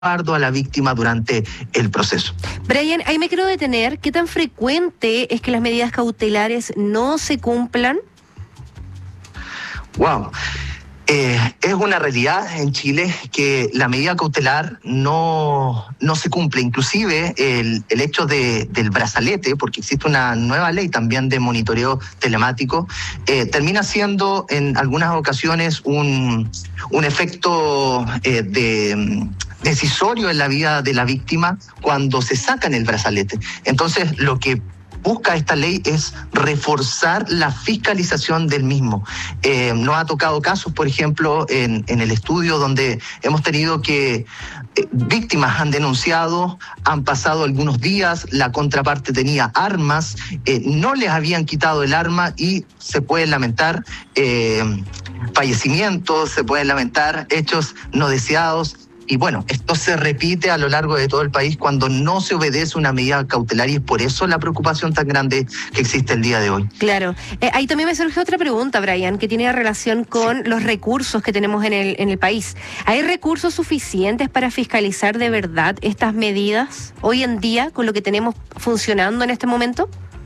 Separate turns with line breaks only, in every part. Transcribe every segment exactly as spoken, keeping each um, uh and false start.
a la víctima durante el proceso.
Brian, ahí me quiero detener. ¿Qué tan frecuente es que las medidas cautelares no se cumplan?
Wow. Eh, es una realidad en Chile que la medida cautelar no, no se cumple. Inclusive el, el hecho de, del brazalete, porque existe una nueva ley también de monitoreo telemático, eh, termina siendo en algunas ocasiones un, un efecto eh, de... decisorio en la vida de la víctima cuando se sacan el brazalete. Entonces, lo que busca esta ley es reforzar la fiscalización del mismo. Eh, nos ha tocado casos, por ejemplo, en, en el estudio donde hemos tenido que eh, víctimas han denunciado, han pasado algunos días, la contraparte tenía armas, eh, no les habían quitado el arma y se pueden lamentar eh, fallecimientos, se pueden lamentar hechos no deseados. Y bueno, esto se repite a lo largo de todo el país cuando no se obedece una medida cautelar y es por eso la preocupación tan grande que existe el día de hoy.
Claro. Eh, ahí también me surge otra pregunta, Brian, que tiene relación con sí. los recursos que tenemos en el, en el país. ¿Hay recursos suficientes para fiscalizar de verdad estas medidas hoy en día con lo que tenemos funcionando en este momento?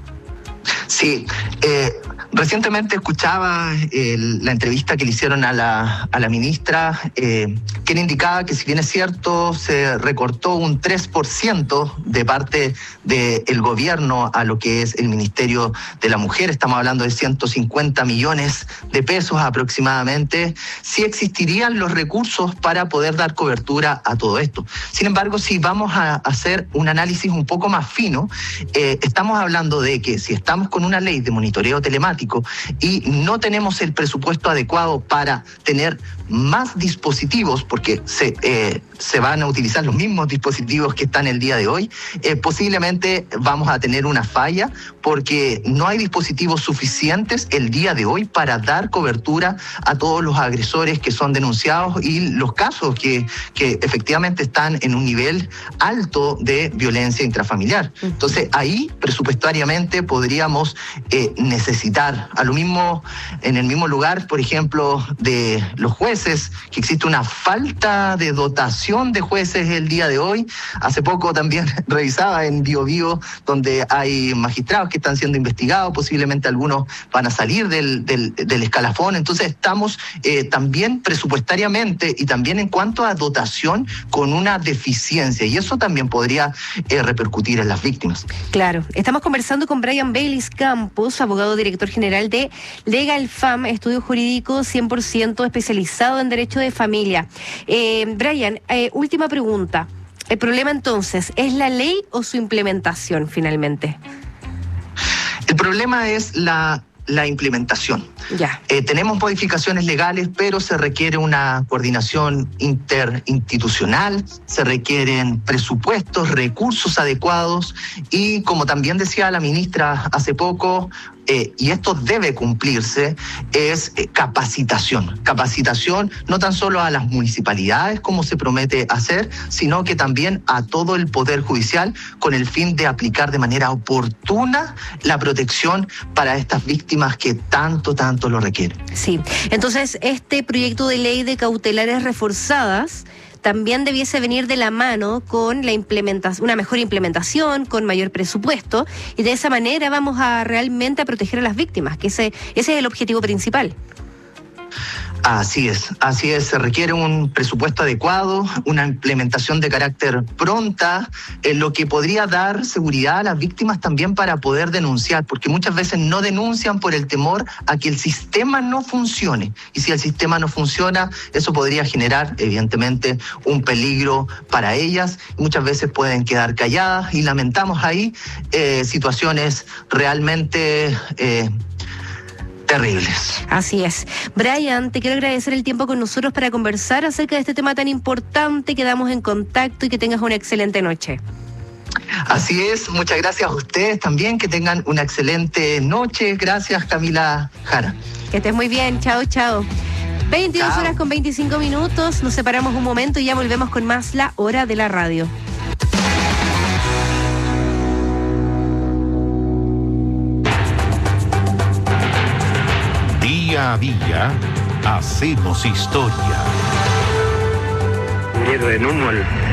Sí. Eh, Recientemente escuchaba eh, la entrevista que le hicieron a la, a la ministra, eh, quien indicaba que si bien es cierto, se recortó un tres por ciento de parte del gobierno a lo que es el Ministerio de la Mujer, estamos hablando de ciento cincuenta millones de pesos aproximadamente, sí existirían los recursos para poder dar cobertura a todo esto. Sin embargo, si vamos a hacer un análisis un poco más fino, eh, estamos hablando de que si estamos con una ley de monitoreo telemático, y no tenemos el presupuesto adecuado para tener más dispositivos, porque se, eh, se van a utilizar los mismos dispositivos que están el día de hoy, eh, posiblemente vamos a tener una falla porque no hay dispositivos suficientes el día de hoy para dar cobertura a todos los agresores que son denunciados y los casos que, que efectivamente están en un nivel alto de violencia intrafamiliar. Entonces ahí presupuestariamente podríamos eh, necesitar a lo mismo, en el mismo lugar, por ejemplo, de los jueces, que existe una falta de dotación de jueces el día de hoy. Hace poco también revisaba en Bio Bio, donde hay magistrados que están siendo investigados, posiblemente algunos van a salir del, del, del escalafón. Entonces estamos eh, también presupuestariamente y también en cuanto a dotación con una deficiencia, y eso también podría eh, repercutir en las víctimas.
Claro, estamos conversando con Brian Baylis Campos, abogado director general de Legal Fam, estudio jurídico cien por ciento especializado en derecho de familia. Eh, Brian, eh, última pregunta. ¿El problema entonces es la ley o su implementación finalmente?
El problema es la, la implementación.
Ya.
Eh, tenemos modificaciones legales, pero se requiere una coordinación interinstitucional, se requieren presupuestos, recursos adecuados y, como también decía la ministra hace poco, Eh, y esto debe cumplirse, es eh, capacitación. Capacitación no tan solo a las municipalidades, como se promete hacer, sino que también a todo el Poder Judicial, con el fin de aplicar de manera oportuna la protección para estas víctimas que tanto, tanto lo requieren.
Sí, entonces este proyecto de ley de cautelares reforzadas también debiese venir de la mano con la implementación, una mejor implementación, con mayor presupuesto, y de esa manera vamos a realmente a proteger a las víctimas, que ese, ese es el objetivo principal.
Así es, así es, se requiere un presupuesto adecuado, una implementación de carácter pronta, en lo que podría dar seguridad a las víctimas también para poder denunciar, porque muchas veces no denuncian por el temor a que el sistema no funcione. Y si el sistema no funciona, eso podría generar, evidentemente, un peligro para ellas. Muchas veces pueden quedar calladas y lamentamos ahí eh, situaciones realmente Eh, terribles.
Así es. Brian, te quiero agradecer el tiempo con nosotros para conversar acerca de este tema tan importante. Quedamos en contacto y que tengas una excelente noche.
Así es, muchas gracias a ustedes también, que tengan una excelente noche. Gracias, Camila Jara.
Que estés muy bien, chao, chao. veintidós chao. Horas con veinticinco minutos, nos separamos un momento y ya volvemos con más La Hora de la Radio.
Día a día, hacemos historia.
Miedo en humo.